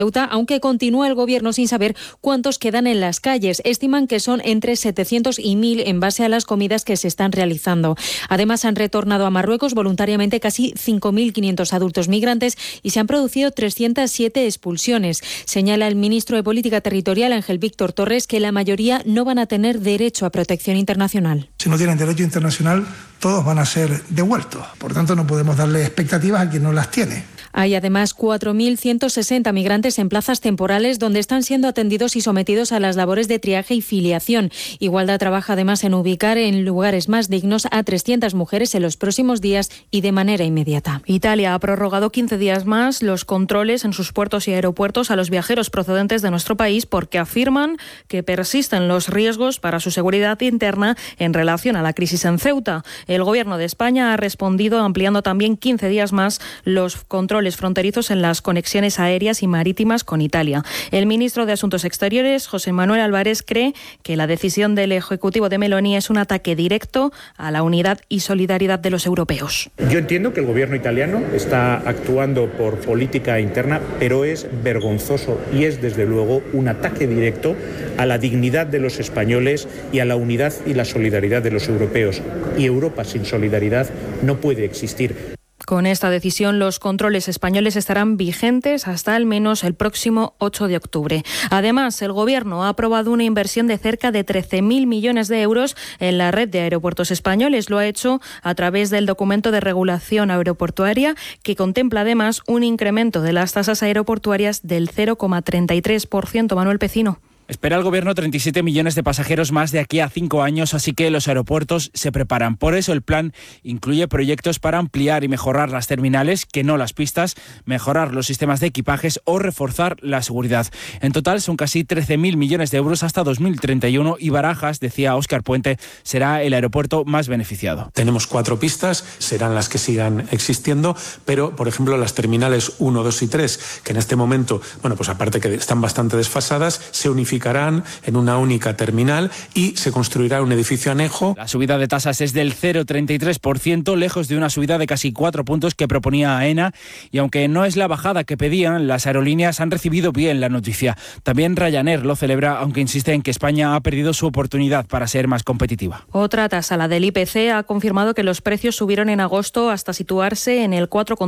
Ceuta, aunque continúa el Gobierno sin saber cuántos quedan en las calles. Estiman que son entre 700 y 1.000 en base a las comidas que se están realizando. Además, han retornado a Marruecos voluntariamente casi 5.500 adultos migrantes y se han producido 307 expulsiones. Señala el ministro de Política Territorial, Ángel Víctor Torres, que la mayoría no van a tener derecho a protección internacional. Si no tienen derecho internacional, todos van a ser devueltos. Por tanto, no podemos darle expectativas a quien no las tiene. Hay además 4.160 migrantes en plazas temporales donde están siendo atendidos y sometidos a las labores de triaje y filiación. Igualdad trabaja además en ubicar en lugares más dignos a 300 mujeres en los próximos días y de manera inmediata. Italia ha prorrogado 15 días más los controles en sus puertos y aeropuertos a los viajeros procedentes de nuestro país porque afirman que persisten los riesgos para su seguridad interna en relación a la crisis en Ceuta. El Gobierno de España ha respondido ampliando también 15 días más los controles fronterizos en las conexiones aéreas y marítimas con Italia. El ministro de Asuntos Exteriores, José Manuel Álvarez, cree que la decisión del Ejecutivo de Meloni es un ataque directo a la unidad y solidaridad de los europeos. Yo entiendo que el gobierno italiano está actuando por política interna, pero es vergonzoso y es desde luego un ataque directo a la dignidad de los españoles y a la unidad y la solidaridad de los europeos. Y Europa sin solidaridad no puede existir. Con esta decisión, los controles españoles estarán vigentes hasta al menos el próximo 8 de octubre. Además, el Gobierno ha aprobado una inversión de cerca de 13.000 millones de euros en la red de aeropuertos españoles. Lo ha hecho a través del documento de regulación aeroportuaria, que contempla además un incremento de las tasas aeroportuarias del 0,33%. Manuel Pecino. Espera el Gobierno 37 millones de pasajeros más de aquí a 5 años, así que los aeropuertos se preparan. Por eso el plan incluye proyectos para ampliar y mejorar las terminales, que no las pistas, mejorar los sistemas de equipajes o reforzar la seguridad. En total son casi 13.000 millones de euros hasta 2031 y Barajas, decía Óscar Puente, será el aeropuerto más beneficiado. Tenemos 4 pistas, serán las que sigan existiendo, pero por ejemplo las terminales 1, 2 y 3, que en este momento, pues aparte que están bastante desfasadas, se unificarán en una única terminal y se construirá un edificio anejo. La subida de tasas es del 0,33%, lejos de una subida de casi 4 puntos que proponía AENA, y aunque no es la bajada que pedían, las aerolíneas han recibido bien la noticia. También Ryanair lo celebra, aunque insiste en que España ha perdido su oportunidad para ser más competitiva. Otra tasa, la del IPC, ha confirmado que los precios subieron en agosto hasta situarse en el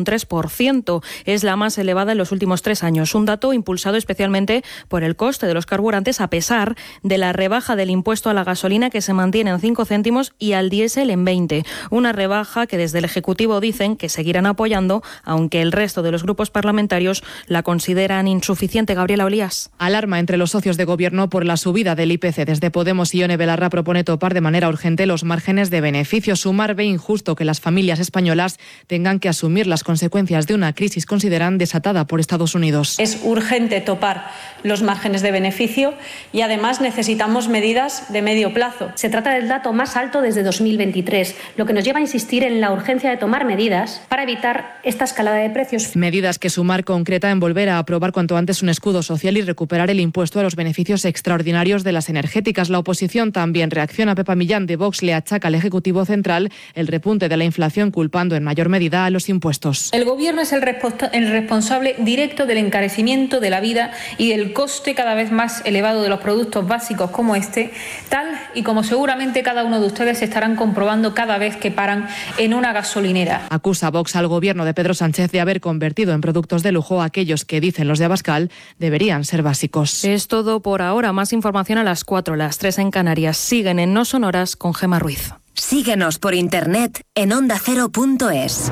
4,3%. Es la más elevada en los últimos 3 años, un dato impulsado especialmente por el coste de los carburantes, a pesar de la rebaja del impuesto a la gasolina, que se mantiene en 5 céntimos, y al diésel en 20. Una rebaja que desde el Ejecutivo dicen que seguirán apoyando, aunque el resto de los grupos parlamentarios la consideran insuficiente. Gabriela Olías. Alarma entre los socios de Gobierno por la subida del IPC. Desde Podemos, Ione Belarra propone topar de manera urgente los márgenes de beneficio. Sumar ve injusto que las familias españolas tengan que asumir las consecuencias de una crisis, consideran, desatada por Estados Unidos. Es urgente topar los márgenes de beneficio y además necesitamos medidas de medio plazo. Se trata del dato más alto desde 2023, lo que nos lleva a insistir en la urgencia de tomar medidas para evitar esta escalada de precios. Medidas que Sumar concreta en volver a aprobar cuanto antes un escudo social y recuperar el impuesto a los beneficios extraordinarios de las energéticas. La oposición también reacciona. Pepa Millán, de Vox, le achaca al Ejecutivo Central el repunte de la inflación, culpando en mayor medida a los impuestos. El Gobierno es el responsable directo del encarecimiento de la vida y del coste cada vez más elevado de los productos básicos como este, tal y como seguramente cada uno de ustedes estarán comprobando cada vez que paran en una gasolinera. Acusa Vox al Gobierno de Pedro Sánchez de haber convertido en productos de lujo aquellos que, dicen los de Abascal, deberían ser básicos. Es todo por ahora. Más información a las 4, las 3 en Canarias. Siguen en No Sonoras con Gemma Ruiz. Síguenos por internet en ondacero.es.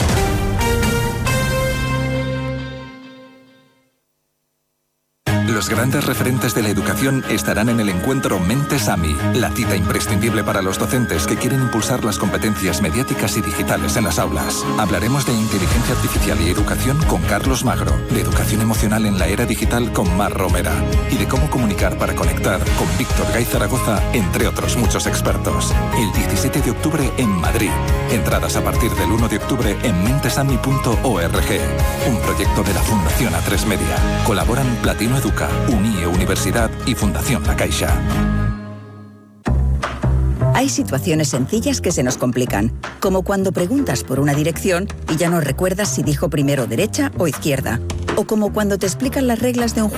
Los grandes referentes de la educación estarán en el encuentro Mentes AMI, la cita imprescindible para los docentes que quieren impulsar las competencias mediáticas y digitales en las aulas. Hablaremos de inteligencia artificial y educación con Carlos Magro, de educación emocional en la era digital con Mar Romera y de cómo comunicar para conectar con Víctor Gay Zaragoza, entre otros muchos expertos. El 17 de octubre en Madrid. Entradas a partir del 1 de octubre en mentesami.org. Un proyecto de la Fundación A3 Media. Colaboran Platino Educa, UNIE Universidad y Fundación La Caixa. Hay situaciones sencillas que se nos complican, como cuando preguntas por una dirección y ya no recuerdas si dijo primero derecha o izquierda, o como cuando te explican las reglas de un juego